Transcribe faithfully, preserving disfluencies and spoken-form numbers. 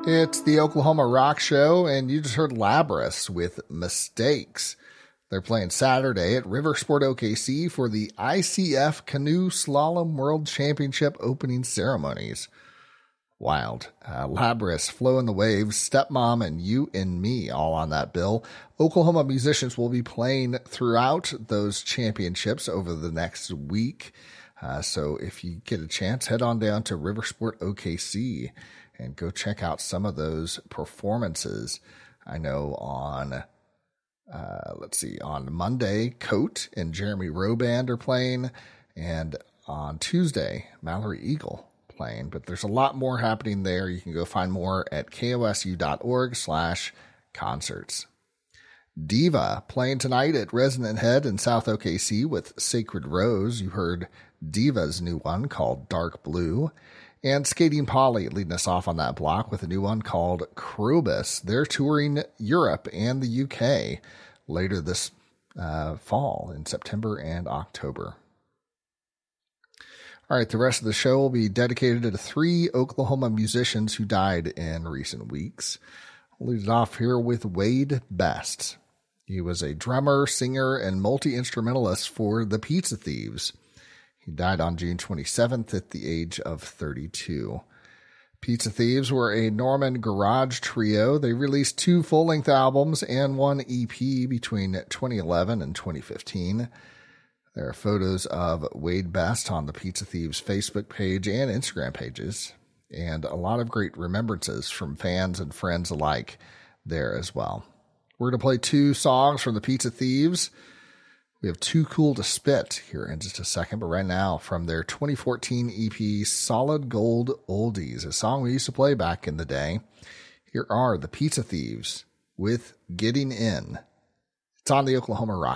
It's the Oklahoma Rock Show, and you just heard Labras with Mistakes. They're playing Saturday at Riversport O K C for the I C F Canoe Slalom World Championship opening ceremonies. Wild. Uh, Labras, Flow in the Waves, Stepmom, and You and Me all on that bill. Oklahoma musicians will be playing throughout those championships over the next week. Uh, so if you get a chance, head on down to Riversport O K C and go check out some of those performances. I know on, uh, let's see, on Monday, Coat and Jeremy Rowe Band are playing, and on Tuesday, Mallory Eagle playing. But there's a lot more happening there. You can go find more at kosu.org slash concerts. Diva playing tonight at Resonant Head in South O K C with Sacred Rose. You heard Diva's new one called Dark Blue. And Skating Polly leading us off on that block with a new one called Krobus. They're touring Europe and the U K later this uh, fall in September and October. All right, the rest of the show will be dedicated to the three Oklahoma musicians who died in recent weeks. We'll lead it off here with Wade Best. He was a drummer, singer, and multi-instrumentalist for the Pizza Thieves. He died on June twenty-seventh at the age of thirty-two. Pizza Thieves were a Norman garage trio. They released two full-length albums and one E P between twenty eleven and twenty fifteen. There are photos of Wade Best on the Pizza Thieves Facebook page and Instagram pages, and a lot of great remembrances from fans and friends alike there as well. We're going to play two songs from the Pizza Thieves. We have Too Cool to Spit here in just a second, but right now from their twenty fourteen E P Solid Gold Oldies, a song we used to play back in the day. Here are the Pizza Thieves with Getting In. It's on the Oklahoma Rock